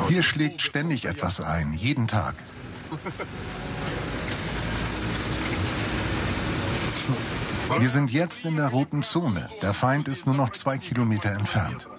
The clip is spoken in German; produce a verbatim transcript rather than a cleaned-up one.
Hier schlägt ständig etwas ein, jeden Tag. Wir sind jetzt in der roten Zone. Der Feind ist nur noch zwei Kilometer entfernt.